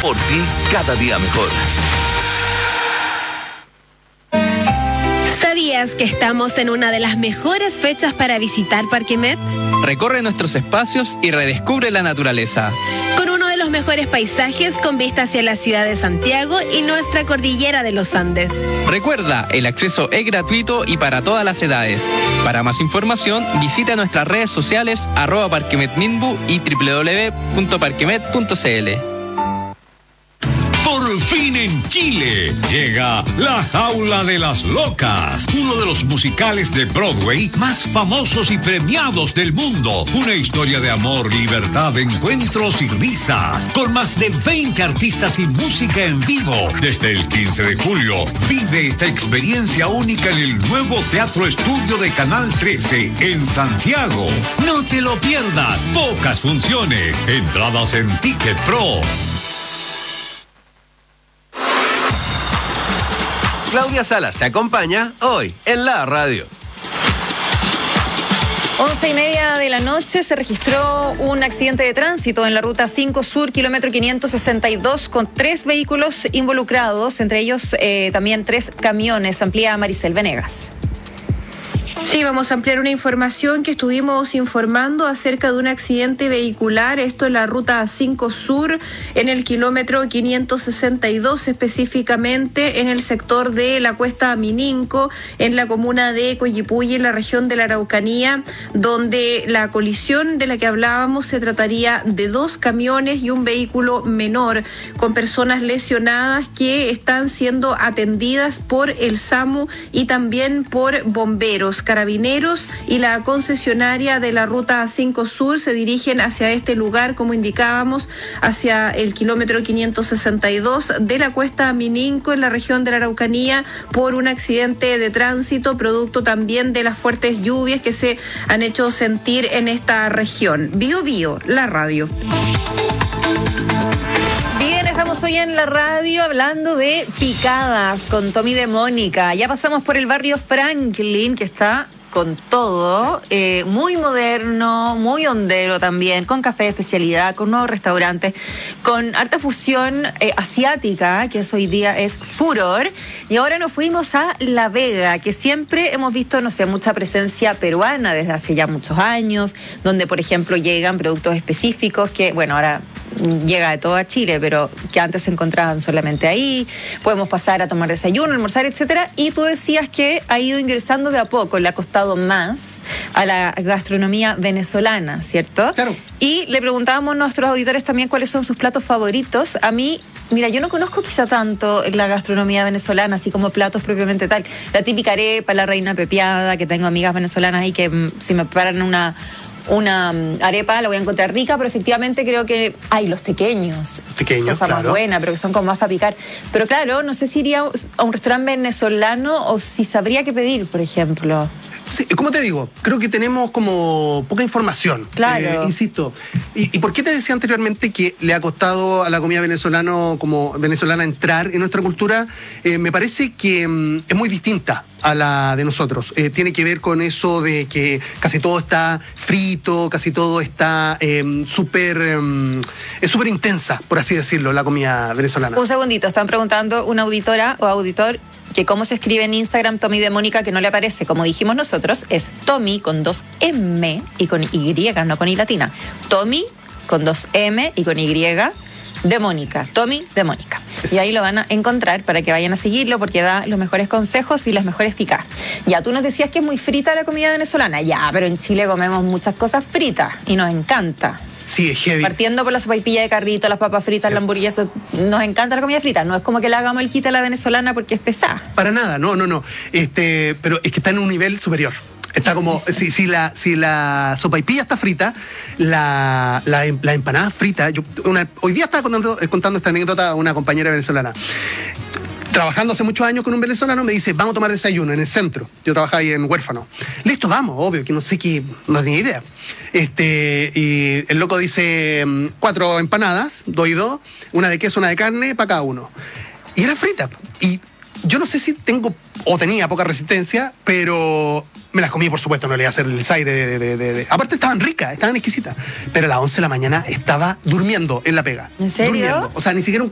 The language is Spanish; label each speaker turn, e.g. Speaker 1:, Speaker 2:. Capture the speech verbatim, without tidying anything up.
Speaker 1: por ti cada día mejor.
Speaker 2: ¿Sabías que estamos en una de las mejores fechas para visitar Parque Met?
Speaker 3: Recorre nuestros espacios y redescubre la naturaleza.
Speaker 2: Con uno de los mejores paisajes con vista hacia la ciudad de Santiago y nuestra cordillera de los Andes.
Speaker 3: Recuerda, el acceso es gratuito y para todas las edades. Para más información, visita nuestras redes sociales arroba parquemetminbu y doble u doble u doble u punto parquemet punto c l.
Speaker 4: Por fin en Chile llega La Jaula de las Locas, uno de los musicales de Broadway más famosos y premiados del mundo. Una historia de amor, libertad, encuentros y risas, con más de veinte artistas y música en vivo. Desde el quince de julio, vive esta experiencia única en el nuevo Teatro Estudio de Canal trece en Santiago. No te lo pierdas, pocas funciones, entradas en Ticket Pro.
Speaker 5: Claudia Salas te acompaña hoy en la radio.
Speaker 6: Once y media de la noche se registró un accidente de tránsito en la ruta cinco Sur, kilómetro quinientos sesenta y dos, con tres vehículos involucrados, entre ellos eh, también tres camiones. Amplía Maricel Venegas.
Speaker 2: Sí, vamos a ampliar una información que estuvimos informando acerca de un accidente vehicular, esto en la ruta cinco Sur, en el kilómetro quinientos sesenta y dos, específicamente en el sector de la Cuesta Mininco, en la comuna de Coyipulli, en la región de la Araucanía, donde la colisión de la que hablábamos se trataría de dos camiones y un vehículo menor, con personas lesionadas que están siendo atendidas por el SAMU y también por bomberos. Carabineros y la concesionaria de la ruta cinco Sur se dirigen hacia este lugar, como indicábamos, hacia el kilómetro quinientos sesenta y dos de la Cuesta Mininco, en la región de la Araucanía, por un accidente de tránsito, producto también de las fuertes lluvias que se han hecho sentir en esta región. Bio Bio, la radio.
Speaker 6: Bien, estamos hoy en la radio hablando de picadas con Tommy de Mónica. Ya pasamos por el barrio Franklin, que está con todo, eh, muy moderno, muy hondero también, con café de especialidad, con nuevos restaurantes, con harta fusión eh, asiática, que es hoy día es furor. Y ahora nos fuimos a La Vega, que siempre hemos visto, no sé, mucha presencia peruana desde hace ya muchos años, donde, por ejemplo, llegan productos específicos que, bueno, ahora llega de todo a Chile, pero que antes se encontraban solamente ahí. Podemos pasar a tomar desayuno, almorzar, etcétera. Y tú decías que ha ido ingresando de a poco, le ha costado más a la gastronomía venezolana, ¿cierto?
Speaker 7: Claro.
Speaker 6: Y le preguntábamos a nuestros auditores también cuáles son sus platos favoritos. A mí, mira, yo no conozco quizá tanto la gastronomía venezolana, así como platos propiamente tal. La típica arepa, la reina pepiada, que tengo amigas venezolanas ahí que mm, si me preparan una... una um, arepa la voy a encontrar rica, pero efectivamente creo que hay los tequeños,
Speaker 7: Pequeños,
Speaker 6: cosa
Speaker 7: claro.
Speaker 6: más buena, pero que son como más para picar. Pero claro, no sé si iría a un restaurante venezolano o si sabría qué pedir, por ejemplo.
Speaker 7: Sí, como te digo, creo que tenemos como poca información.
Speaker 6: Claro.
Speaker 7: Eh, insisto. ¿Y, ¿Y por qué te decía anteriormente que le ha costado a la comida venezolano, como venezolana entrar en nuestra cultura? Eh, me parece que mm, es muy distinta a la de nosotros. Eh, tiene que ver con eso de que casi todo está frito, casi todo está eh, súper... Eh, es súper intensa, por así decirlo, la comida venezolana.
Speaker 6: Un segundito, están preguntando una auditora o auditor que cómo se escribe en Instagram Tommy de Mónica, que no le aparece. Como dijimos nosotros, es Tommy con dos M y con Y, no con I latina. Tommy con dos M y con Y de Mónica. Tommy de Mónica. Y ahí lo van a encontrar para que vayan a seguirlo, porque da los mejores consejos y las mejores picadas. Ya, tú nos decías que es muy frita la comida venezolana. Ya, pero en Chile comemos muchas cosas fritas y nos encanta.
Speaker 7: Sí, es heavy.
Speaker 6: Partiendo por la sopaipilla de carrito, las papas fritas,
Speaker 7: Sí.
Speaker 6: la hamburguesa, nos encanta la comida frita. No es como que le hagamos el quite a la venezolana porque es pesada.
Speaker 7: Para nada, no, no, no. Este, pero es que está en un nivel superior. Está como, si, si, la, si la sopaipilla está frita, la, la, em- la empanada frita. Yo, una, hoy día estaba contando, contando esta anécdota a una compañera venezolana. Trabajando hace muchos años con un venezolano, me dice, vamos a tomar desayuno en el centro. Yo trabajaba ahí en Huérfano. Listo, vamos, obvio, que no sé qué, no tenía idea. Este, y el loco dice, mm, cuatro empanadas, dos y dos, una de queso, una de carne, para cada uno. Y era frita. Y yo no sé si tengo o tenía poca resistencia, pero me las comí, por supuesto, no le iba a hacer el zaire de, de, de, de... Aparte estaban ricas, estaban exquisitas. Pero a las once de la mañana estaba durmiendo en la pega.
Speaker 6: ¿En serio?
Speaker 7: Durmiendo. O sea, ni siquiera un